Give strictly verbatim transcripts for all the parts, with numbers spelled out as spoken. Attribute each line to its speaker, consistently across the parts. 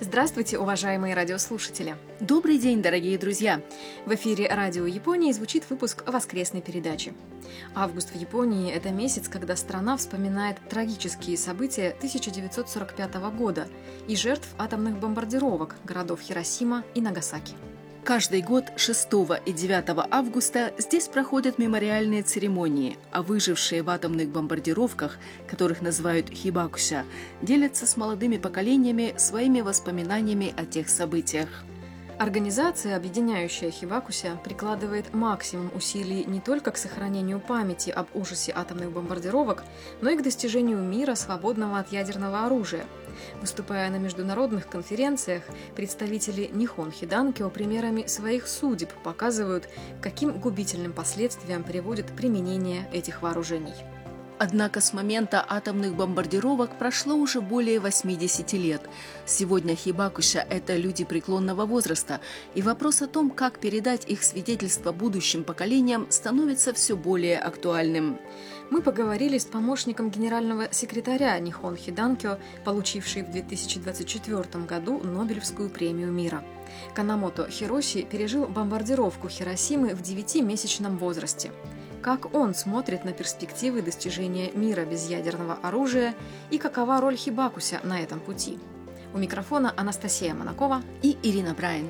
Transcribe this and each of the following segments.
Speaker 1: Здравствуйте, уважаемые радиослушатели!
Speaker 2: Добрый день, дорогие друзья!
Speaker 1: В эфире Радио Японии звучит выпуск воскресной передачи. Август в Японии – это месяц, когда страна вспоминает трагические события тысяча девятьсот сорок пятого года и жертв атомных бомбардировок городов Хиросима и Нагасаки.
Speaker 2: Каждый год шестого и девятого августа здесь проходят мемориальные церемонии, а выжившие в атомных бомбардировках, которых называют хибакуся, делятся с молодыми поколениями своими воспоминаниями о тех событиях.
Speaker 1: Организация, объединяющая хибакуся, прикладывает максимум усилий не только к сохранению памяти об ужасе атомных бомбардировок, но и к достижению мира, свободного от ядерного оружия. Выступая на международных конференциях, представители Нихон Хиданкио примерами своих судеб показывают, к каким губительным последствиям приводит применение этих вооружений.
Speaker 2: Однако с момента атомных бомбардировок прошло уже более восьмидесяти лет. Сегодня хибакуся – это люди преклонного возраста, и вопрос о том, как передать их свидетельства будущим поколениям, становится все более актуальным.
Speaker 1: Мы поговорили с помощником генерального секретаря Нихон Хиданкио, получившей в две тысячи двадцать четвёртом году Нобелевскую премию мира. Канамото Хироси пережил бомбардировку Хиросимы в девятимесячном возрасте. Как он смотрит на перспективы достижения мира без ядерного оружия и какова роль хибакуся на этом пути? У микрофона Анастасия Монакова
Speaker 2: и Ирина Брайн.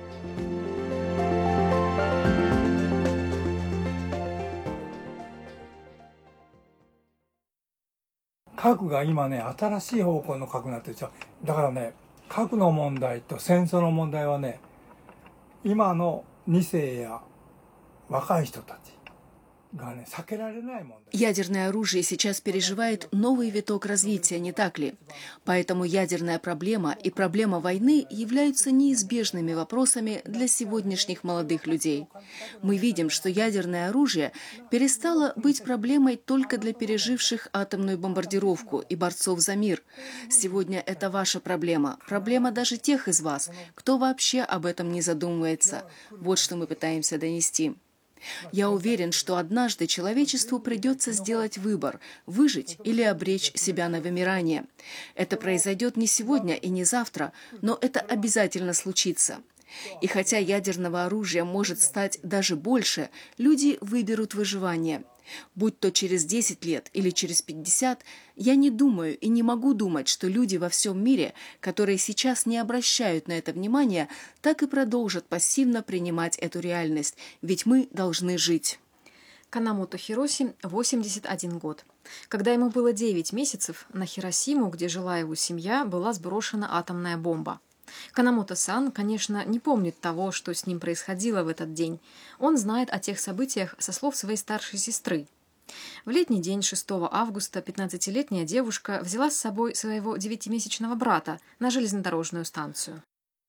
Speaker 3: 核が今ね、新しい方向の核になってるんですよ。だからね、核の問題と戦争の問題はね、今のに世や若い人たち。
Speaker 2: Ядерное оружие сейчас переживает новый виток развития, не так ли? Поэтому ядерная проблема и проблема войны являются неизбежными вопросами для сегодняшних молодых людей. Мы видим, что ядерное оружие перестало быть проблемой только для переживших атомную бомбардировку и борцов за мир. Сегодня это ваша проблема, проблема даже тех из вас, кто вообще об этом не задумывается. Вот что мы пытаемся донести. Я уверен, что однажды человечеству придется сделать выбор – выжить или обречь себя на вымирание. Это произойдет не сегодня и не завтра, но это обязательно случится. И хотя ядерного оружия может стать даже больше, люди выберут выживание. Будь то через десять лет или через пятьдесят, я не думаю и не могу думать, что люди во всем мире, которые сейчас не обращают на это внимания, так и продолжат пассивно принимать эту реальность, ведь мы должны жить.
Speaker 1: Канамото Хироси, восемьдесят один год. Когда ему было девять месяцев, на Хиросиму, где жила его семья, была сброшена атомная бомба. Канамото-сан, конечно, не помнит того, что с ним происходило в этот день. Он знает о тех событиях со слов своей старшей сестры. В летний день шестого августа пятнадцатилетняя девушка взяла с собой своего девятимесячного брата на железнодорожную станцию.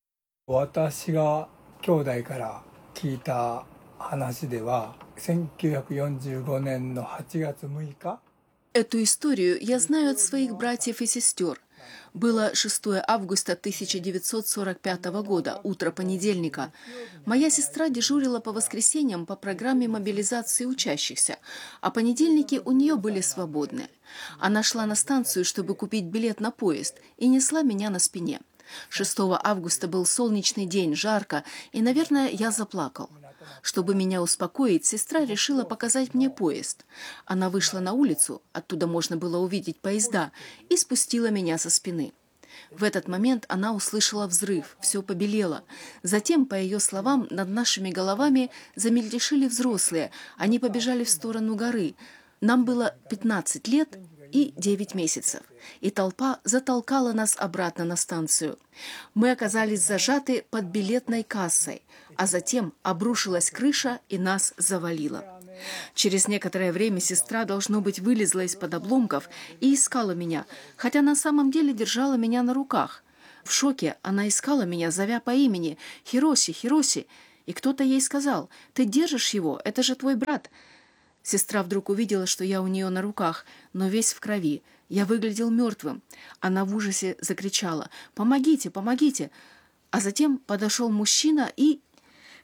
Speaker 2: Эту историю я знаю от своих братьев и сестер. Было шестого августа тысяча девятьсот сорок пятого года, утро понедельника. Моя сестра дежурила по воскресеньям по программе мобилизации учащихся, а понедельники у нее были свободны. Она шла на станцию, чтобы купить билет на поезд, и несла меня на спине. шестого августа был солнечный день, жарко, и, наверное, я заплакал. Чтобы меня успокоить, сестра решила показать мне поезд. Она вышла на улицу, оттуда можно было увидеть поезда, и спустила меня со спины. В этот момент она услышала взрыв, все побелело. Затем, по ее словам, над нашими головами замельтешили взрослые, они побежали в сторону горы. Нам было пятнадцать лет и девять месяцев, и толпа затолкала нас обратно на станцию. Мы оказались зажаты под билетной кассой, а затем обрушилась крыша и нас завалило. Через некоторое время сестра, должно быть, вылезла из-под обломков и искала меня, хотя на самом деле держала меня на руках. В шоке она искала меня, зовя по имени «Хироси, Хироси», и кто-то ей сказал: «Ты держишь его, это же твой брат». Сестра вдруг увидела, что я у нее на руках, но весь в крови. Я выглядел мертвым. Она в ужасе закричала: «Помогите, помогите!» А затем подошел мужчина и...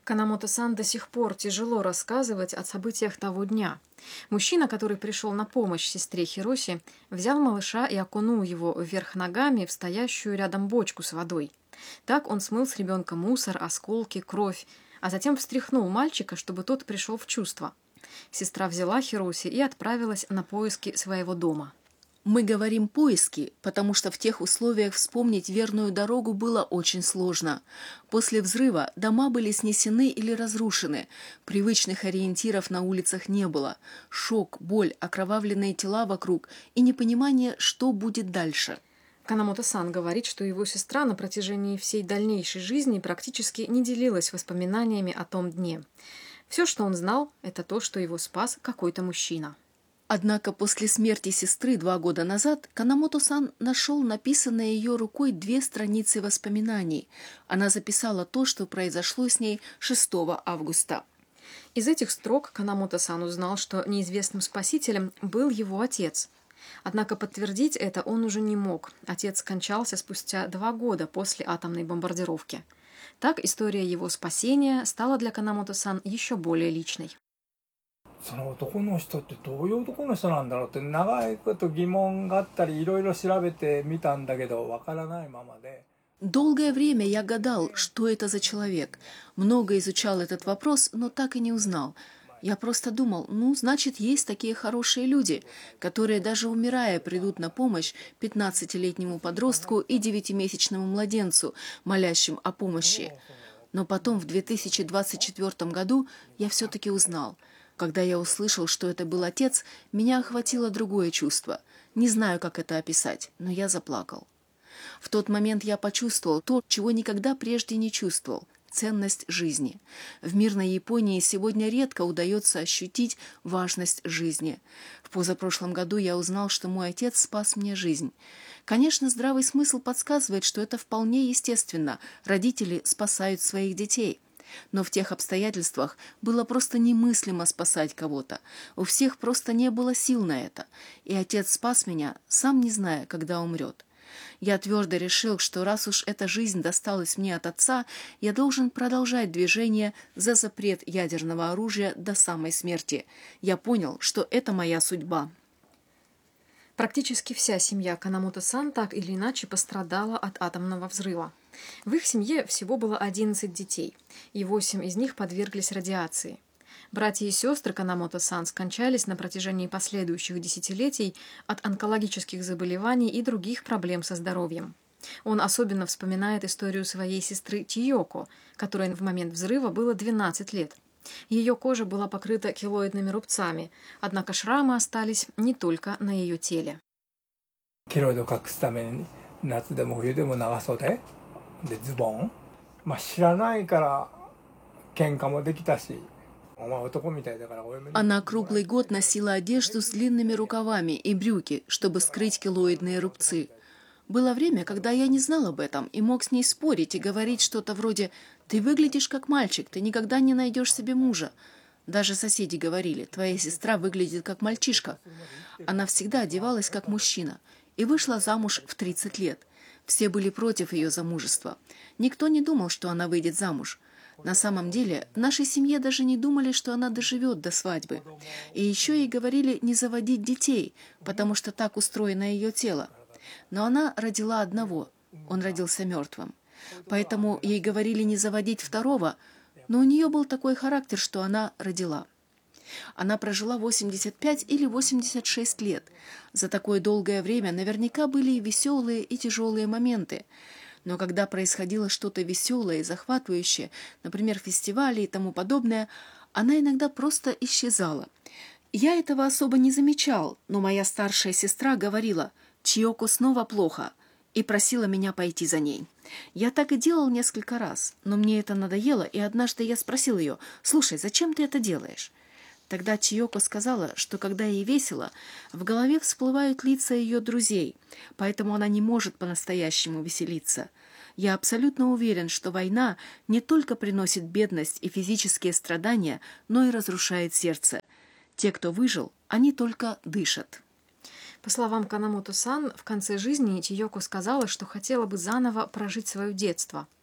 Speaker 1: Канамото-сан до сих пор тяжело рассказывать о событиях того дня. Мужчина, который пришел на помощь сестре Хироси, взял малыша и окунул его вверх ногами в стоящую рядом бочку с водой. Так он смыл с ребенка мусор, осколки, кровь, а затем встряхнул мальчика, чтобы тот пришел в чувство. Сестра взяла Хироси и отправилась на поиски своего дома.
Speaker 2: Мы говорим «поиски», потому что в тех условиях вспомнить верную дорогу было очень сложно. После взрыва дома были снесены или разрушены. Привычных ориентиров на улицах не было. Шок, боль, окровавленные тела вокруг и непонимание, что будет дальше.
Speaker 1: Канамото-сан говорит, что его сестра на протяжении всей дальнейшей жизни практически не делилась воспоминаниями о том дне. Все, что он знал, это то, что его спас какой-то мужчина.
Speaker 2: Однако после смерти сестры два года назад Канамото-сан нашел написанные ее рукой две страницы воспоминаний. Она записала то, что произошло с ней шестого августа.
Speaker 1: Из этих строк Канамото-сан узнал, что неизвестным спасителем был его отец. Однако подтвердить это он уже не мог. Отец скончался спустя два года после атомной бомбардировки. Так история его спасения стала для Канамото-сан еще более личной.
Speaker 3: その男の人ってどういう男の人なんだろうって長いこと疑問があったりいろいろ調べてみたんだけどわからないままで。
Speaker 2: Долгое время я гадал, что это за человек. Много изучал этот вопрос, но так и не узнал. Я просто думал, ну, значит, есть такие хорошие люди, которые даже умирая придут на помощь пятнадцатилетнему подростку и девятимесячному младенцу, молящим о помощи. Но потом, в две тысячи двадцать четвёртом году, я все-таки узнал. Когда я услышал, что это был отец, меня охватило другое чувство. Не знаю, как это описать, но я заплакал. В тот момент я почувствовал то, чего никогда прежде не чувствовал – ценность жизни. В мирной Японии сегодня редко удается ощутить важность жизни. В позапрошлом году я узнал, что мой отец спас мне жизнь. Конечно, здравый смысл подсказывает, что это вполне естественно. Родители спасают своих детей. Но в тех обстоятельствах было просто немыслимо спасать кого-то. У всех просто не было сил на это. И отец спас меня, сам не зная, когда умрет. Я твердо решил, что раз уж эта жизнь досталась мне от отца, я должен продолжать движение за запрет ядерного оружия до самой смерти. Я понял, что это моя судьба.
Speaker 1: Практически вся семья Канамото-сан так или иначе пострадала от атомного взрыва. В их семье всего было одиннадцать детей, и восемь из них подверглись радиации. Братья и сестры Канамото-сан скончались на протяжении последующих десятилетий от онкологических заболеваний и других проблем со здоровьем. Он особенно вспоминает историю своей сестры Тиёко, которой в момент взрыва было двенадцать лет. Ее кожа была покрыта килоидными рубцами, однако шрамы остались не только на ее теле.
Speaker 3: ケロイドを隠すために夏でも冬でも長袖でズボン、まあ、知らないから喧嘩もできたし、お前男みたいだからお嫁に。
Speaker 2: Она круглый год носила одежду с длинными рукавами и брюки, чтобы скрыть килоидные рубцы. Было время, когда я не знал об этом и мог с ней спорить и говорить что-то вроде «Ты выглядишь как мальчик, ты никогда не найдешь себе мужа». Даже соседи говорили «Твоя сестра выглядит как мальчишка». Она всегда одевалась как мужчина и вышла замуж в тридцать лет. Все были против ее замужества. Никто не думал, что она выйдет замуж. На самом деле, в нашей семье даже не думали, что она доживет до свадьбы. И еще ей говорили не заводить детей, потому что так устроено ее тело. Но она родила одного, он родился мертвым. Поэтому ей говорили не заводить второго, но у нее был такой характер, что она родила. Она прожила восемьдесят пять или восемьдесят шесть лет. За такое долгое время наверняка были и веселые, и тяжелые моменты. Но когда происходило что-то веселое и захватывающее, например, фестивали и тому подобное, она иногда просто исчезала. Я этого особо не замечал, но моя старшая сестра говорила «Чиёко снова плохо» и просила меня пойти за ней. Я так и делал несколько раз, но мне это надоело, и однажды я спросил ее «Слушай, зачем ты это делаешь?» Тогда Чиёко сказала, что когда ей весело, в голове всплывают лица ее друзей, поэтому она не может по-настоящему веселиться. Я абсолютно уверен, что война не только приносит бедность и физические страдания, но и разрушает сердце. Те, кто выжил, они только дышат.
Speaker 1: По словам Канамото-сан, в конце жизни Чиёко сказала, что хотела бы заново прожить свое детство.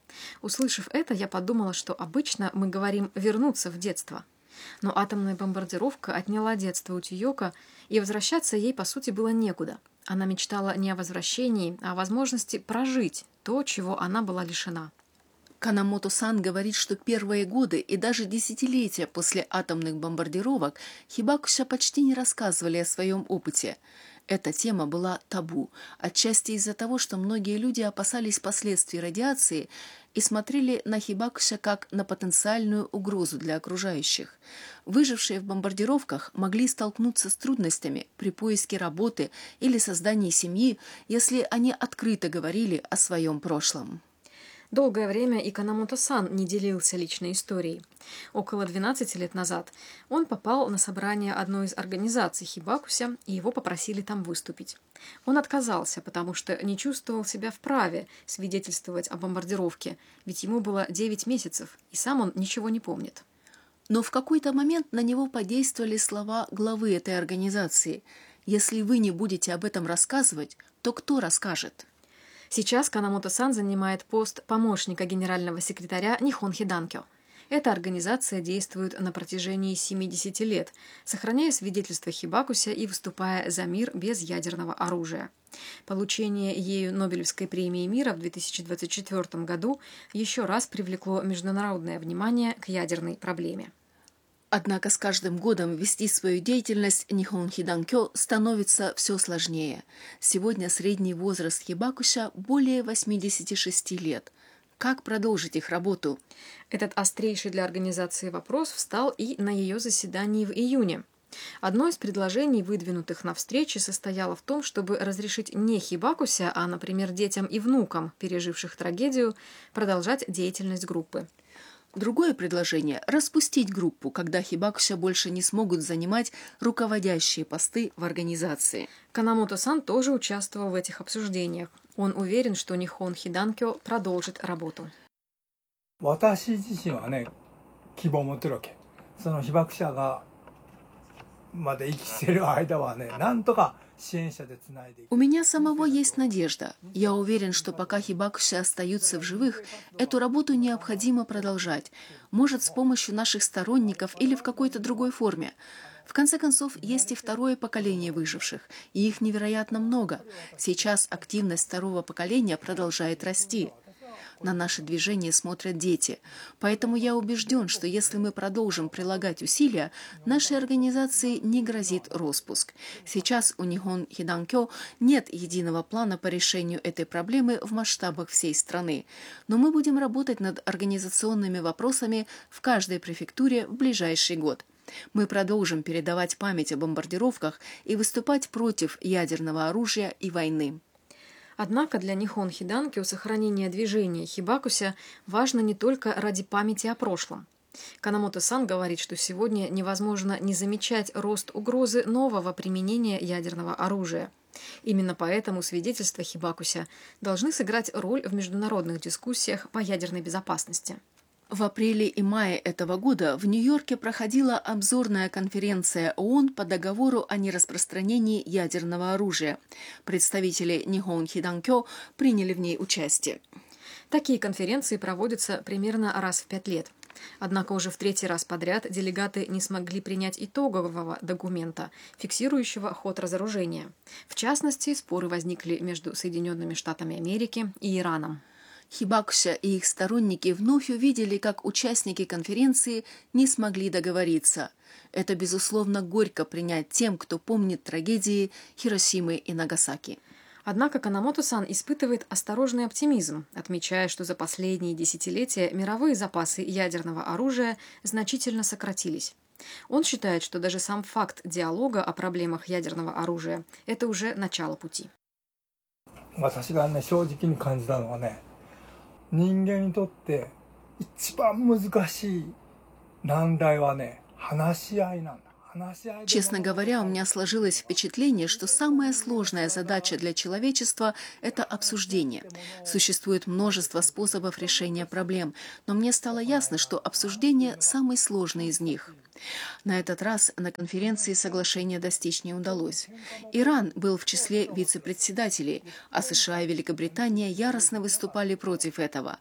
Speaker 1: Услышав это, я подумала, что обычно мы говорим «вернуться в детство». Но атомная бомбардировка отняла детство у Тиёко, и возвращаться ей, по сути, было некуда. Она мечтала не о возвращении, а о возможности прожить то, чего она была лишена.
Speaker 2: Канамото-сан говорит, что первые годы и даже десятилетия после атомных бомбардировок Хибакуся почти не рассказывали о своем опыте. Эта тема была табу, отчасти из-за того, что многие люди опасались последствий радиации и смотрели на Хибакуся как на потенциальную угрозу для окружающих. Выжившие в бомбардировках могли столкнуться с трудностями при поиске работы или создании семьи, если они открыто говорили о своем прошлом.
Speaker 1: Долгое время и Канамото-сан не делился личной историей. Около двенадцати лет назад он попал на собрание одной из организаций Хибакуся, и его попросили там выступить. Он отказался, потому что не чувствовал себя вправе свидетельствовать о бомбардировке, ведь ему было девять месяцев, и сам он ничего не помнит.
Speaker 2: Но в какой-то момент на него подействовали слова главы этой организации. «Если вы не будете об этом рассказывать, то кто расскажет?»
Speaker 1: Сейчас Канамото-сан занимает пост помощника генерального секретаря Нихон Хиданкё. Эта организация действует на протяжении семидесяти лет, сохраняя свидетельство Хибакуся и выступая за мир без ядерного оружия. Получение ею Нобелевской премии мира в две тысячи двадцать четвёртом году еще раз привлекло международное внимание к ядерной проблеме.
Speaker 2: Однако с каждым годом вести свою деятельность Нихон Хиданкё становится все сложнее. Сегодня средний возраст Хибакуся более восьмидесяти шести лет. Как продолжить их работу?
Speaker 1: Этот острейший для организации вопрос встал и на ее заседании в июне. Одно из предложений, выдвинутых на встрече, состояло в том, чтобы разрешить не Хибакуся, а, например, детям и внукам, переживших трагедию, продолжать деятельность группы.
Speaker 2: Другое предложение – распустить группу, когда Хибакуся больше не смогут занимать руководящие посты в организации.
Speaker 1: Канамото-сан тоже участвовал в этих обсуждениях. Он уверен, что Нихон Хиданкё продолжит работу.
Speaker 3: 私自身はね、希望を持ってるわけ。その被爆者がまだ生きてる間はね、なんとか支援者でつないでいく。
Speaker 2: У меня самого есть надежда. Я уверен, что пока Хибакуся остаются в живых, эту работу необходимо продолжать. Может, с помощью наших сторонников или в какой-то другой форме. В конце концов, есть и второе поколение выживших, и их невероятно много. Сейчас активность второго поколения продолжает расти. На наше движение смотрят дети. Поэтому я убежден, что если мы продолжим прилагать усилия, нашей организации не грозит распуск. Сейчас у Нихон Хиданкё нет единого плана по решению этой проблемы в масштабах всей страны. Но мы будем работать над организационными вопросами в каждой префектуре в ближайший год. Мы продолжим передавать память о бомбардировках и выступать против ядерного оружия и войны.
Speaker 1: Однако для Нихон Хиданкё сохранение движения Хибакуся важно не только ради памяти о прошлом. Канамото-сан говорит, что сегодня невозможно не замечать рост угрозы нового применения ядерного оружия. Именно поэтому свидетельства Хибакуся должны сыграть роль в международных дискуссиях по ядерной безопасности.
Speaker 2: В апреле и мае этого года в Нью-Йорке проходила обзорная конференция ООН по договору о нераспространении ядерного оружия. Представители Нихон Хиданкё приняли в ней участие.
Speaker 1: Такие конференции проводятся примерно раз в пять лет. Однако уже в третий раз подряд делегаты не смогли принять итогового документа, фиксирующего ход разоружения. В частности, споры возникли между Соединенными Штатами Америки и Ираном.
Speaker 2: Хибакуся и их сторонники вновь увидели, как участники конференции не смогли договориться. Это, безусловно, горько принять тем, кто помнит трагедии Хиросимы и Нагасаки.
Speaker 1: Однако Канамото-сан испытывает осторожный оптимизм, отмечая, что за последние десятилетия мировые запасы ядерного оружия значительно сократились. Он считает, что даже сам факт диалога о проблемах ядерного оружия – это уже начало пути.
Speaker 3: 私がね、正直に感じたのはね、人間にとって一番難しい難題はね、話し合いなんだ。
Speaker 2: Честно говоря, у меня сложилось впечатление, что самая сложная задача для человечества – это обсуждение. Существует множество способов решения проблем, но мне стало ясно, что обсуждение – самый сложный из них. На этот раз на конференции соглашения достичь не удалось. Иран был в числе вице-председателей, а США и Великобритания яростно выступали против этого.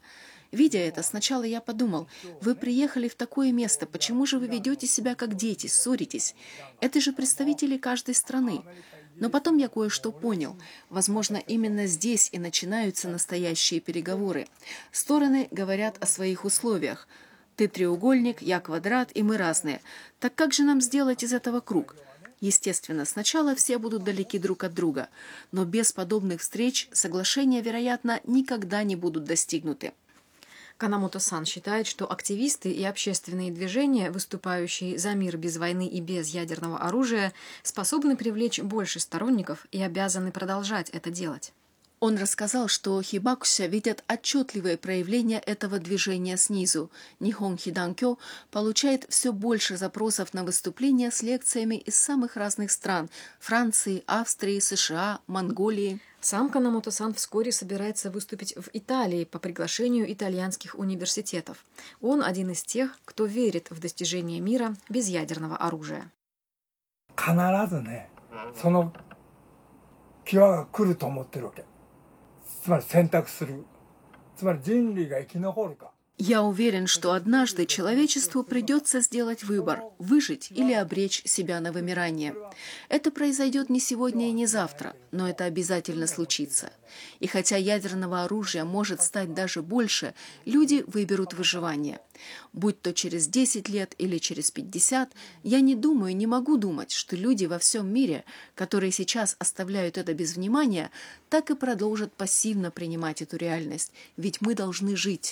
Speaker 2: Видя это, сначала я подумал, вы приехали в такое место, почему же вы ведете себя как дети, ссоритесь? Это же представители каждой страны. Но потом я кое-что понял. Возможно, именно здесь и начинаются настоящие переговоры. Стороны говорят о своих условиях. Ты треугольник, я квадрат, и мы разные. Так как же нам сделать из этого круг? Естественно, сначала все будут далеки друг от друга, но без подобных встреч соглашения, вероятно, никогда не будут достигнуты.
Speaker 1: Канамото-сан считает, что активисты и общественные движения, выступающие за мир без войны и без ядерного оружия, способны привлечь больше сторонников и обязаны продолжать это делать.
Speaker 2: Он рассказал, что хибакуся видят отчетливые проявления этого движения снизу. Нихон Хиданкё получает все больше запросов на выступления с лекциями из самых разных стран – Франции, Австрии, США, Монголии.
Speaker 1: Сам Канамото-сан вскоре собирается выступить в Италии по приглашению итальянских университетов. Он один из тех, кто верит в достижение мира без ядерного оружия.
Speaker 3: 必ずね、その際が来ると思ってるわけ。つまり選択する。つまり人類が生き残るか。
Speaker 2: Я уверен, что однажды человечеству придется сделать выбор – выжить или обречь себя на вымирание. Это произойдет не сегодня и не завтра, но это обязательно случится. И хотя ядерного оружия может стать даже больше, люди выберут выживание. Будь то через десять лет или через пятьдесят, я не думаю, не могу думать, что люди во всем мире, которые сейчас оставляют это без внимания, так и продолжат пассивно принимать эту реальность, ведь мы должны жить.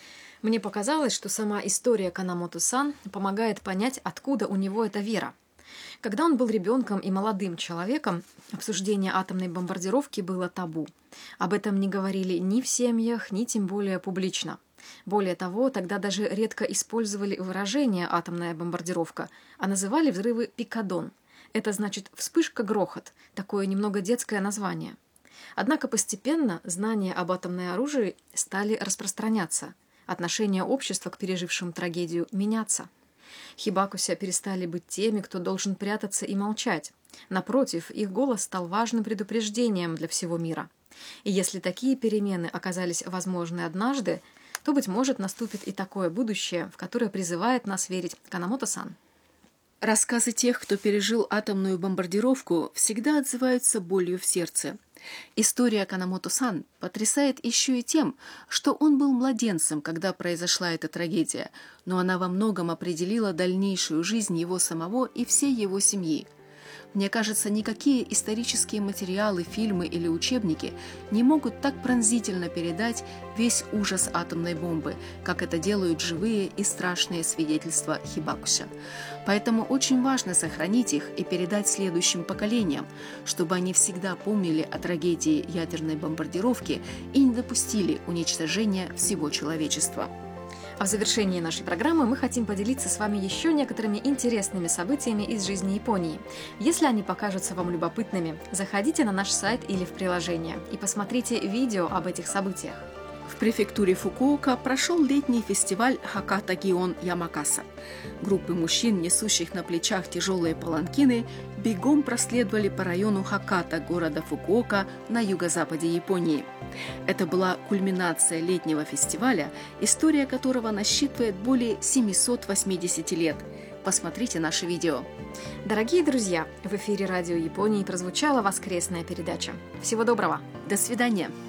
Speaker 1: Мне показалось, что сама история Канамото-сан помогает понять, откуда у него эта вера. Когда он был ребенком и молодым человеком, обсуждение атомной бомбардировки было табу. Об этом не говорили ни в семьях, ни тем более публично. Более того, тогда даже редко использовали выражение «атомная бомбардировка», а называли взрывы «пикадон». Это значит «вспышка-грохот», такое немного детское название. Однако постепенно знания об атомном оружии стали распространяться. Отношение общества к пережившим трагедию меняться. Хибакуся перестали быть теми, кто должен прятаться и молчать. Напротив, их голос стал важным предупреждением для всего мира. И если такие перемены оказались возможны однажды, то, быть может, наступит и такое будущее, в которое призывает нас верить Канамото-сан.
Speaker 2: Рассказы тех, кто пережил атомную бомбардировку, всегда отзываются болью в сердце. История Канамото-сан потрясает еще и тем, что он был младенцем, когда произошла эта трагедия, но она во многом определила дальнейшую жизнь его самого и всей его семьи. Мне кажется, никакие исторические материалы, фильмы или учебники не могут так пронзительно передать весь ужас атомной бомбы, как это делают живые и страшные свидетельства хибакуся. Поэтому очень важно сохранить их и передать следующим поколениям, чтобы они всегда помнили о трагедии ядерной бомбардировки и не допустили уничтожения всего человечества.
Speaker 1: А в завершении нашей программы мы хотим поделиться с вами еще некоторыми интересными событиями из жизни Японии. Если они покажутся вам любопытными, заходите на наш сайт или в приложение и посмотрите видео об этих событиях.
Speaker 2: В префектуре Фукуока прошел летний фестиваль Хаката Гион Ямакаса. Группы мужчин, несущих на плечах тяжелые паланкины, бегом проследовали по району Хаката города Фукуока на юго-западе Японии. Это была кульминация летнего фестиваля, история которого насчитывает более семьсот восемьдесят лет. Посмотрите наше видео.
Speaker 1: Дорогие друзья, в эфире Радио Японии прозвучала воскресная передача. Всего доброго!
Speaker 2: До свидания!